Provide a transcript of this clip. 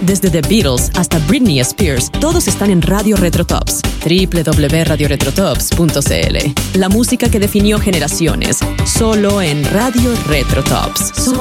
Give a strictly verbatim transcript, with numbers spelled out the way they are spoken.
Desde The Beatles hasta Britney Spears, todos están en Radio Retro Tops. doble u doble u doble u punto radio retro tops punto c l. La música que definió generaciones, solo en Radio Retro Tops.